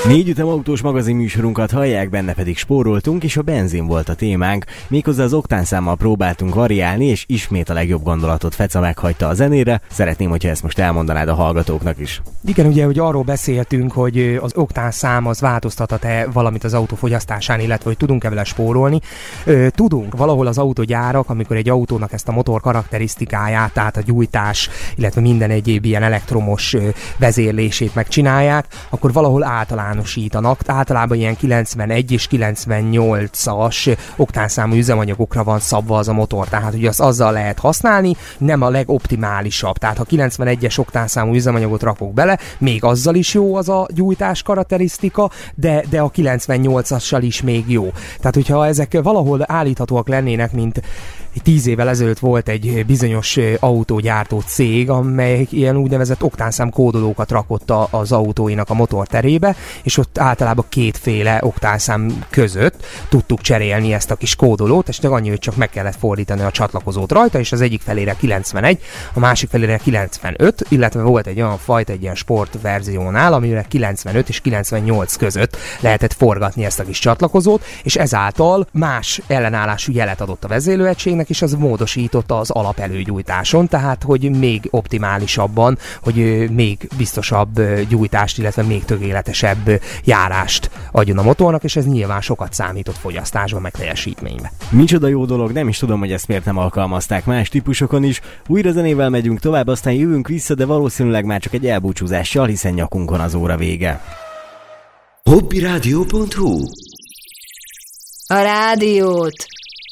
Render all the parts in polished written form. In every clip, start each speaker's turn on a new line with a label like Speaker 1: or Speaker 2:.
Speaker 1: Négy ütemautós magazinműsorunkat hallják, benne pedig spóroltunk, és a benzin volt a témánk. Méghozzá az oktánszámmal próbáltunk variálni, és ismét a legjobb gondolatot Feca meghagyta a zenére. Szeretném, hogyha ezt most elmondanád a hallgatóknak is.
Speaker 2: Igen, ugye, hogy arról beszéltünk, hogy az oktánszám az változtathat-e valamit az autó fogyasztásán, illetve hogy tudunk-e vele spórolni. Tudunk, valahol az autógyárak, amikor egy autónak ezt a motor karakterisztikáját, tehát a gyújtás, illetve minden egyéb ilyen elektromos vezérlését megcsinálják, akkor valahol általánosítanak. Általában ilyen 91 és 98-as oktánszámú üzemanyagokra van szabva az a motor, tehát ugye azt azzal lehet használni, nem a legoptimálisabb. Tehát ha 91-es oktánszámú üzemanyagot rakok bele, még azzal is jó az a gyújtás karakterisztika, de a 98-assal is még jó. Tehát hogyha ezek valahol állíthatóak lennének, mint 10 évvel ezelőtt volt egy bizonyos autógyártó cég, amely ilyen úgynevezett oktánszám kódolókat rakott az autóinak a motorterébe, és ott általában kétféle oktánszám között tudtuk cserélni ezt a kis kódolót, és annyi, hogy csak meg kellett fordítani a csatlakozót rajta, és az egyik felére 91, a másik felére 95, illetve volt egy olyan fajta, egy ilyen sportverziónál, amire 95 és 98 között lehetett forgatni ezt a kis csatlakozót, és ezáltal más ellenállású jelet adott a vezérlőegységnek, és az módosította az alapelőgyújtáson, tehát hogy még optimálisabban, hogy még biztosabb gyújtást, illetve még tökéletesebb járást adjon a motornak, és ez nyilván sokat számított fogyasztásban, meg teljesítményben.
Speaker 1: Micsoda jó dolog, nem is tudom, hogy ezt miért nem alkalmazták más típusokon is. Újra zenével megyünk tovább, aztán jövünk vissza, de valószínűleg már csak egy elbúcsúzással, hiszen nyakunkon az óra vége.
Speaker 3: Hobbyradio.hu
Speaker 4: A rádiót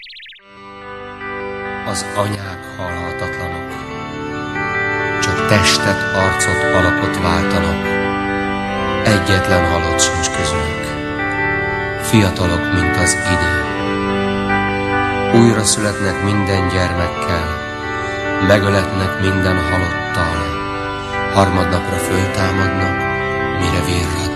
Speaker 5: az anyák halhatatlanok, csak testet, arcot, alapot váltanak, egyetlen halott sincs közülük, fiatalok, mint az idő. Újra születnek minden gyermekkel, megöletnek minden halottal, harmadnapra föltámadnak, mire vérra